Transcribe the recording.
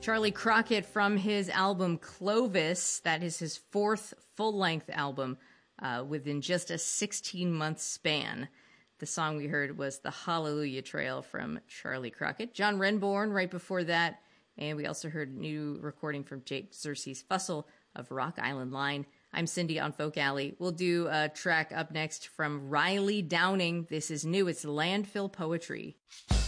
Charlie Crockett from his album Clovis. That is his fourth full-length album within just a 16-month span. The song we heard was The Hallelujah Trail from Charlie Crockett. John Renbourn right before that. And we also heard a new recording from Jake Xerxes Fussell of Rock Island Line. I'm Cindy on Folk Alley. We'll do a track up next from Riley Downing. This is new. It's Landfill Poetry.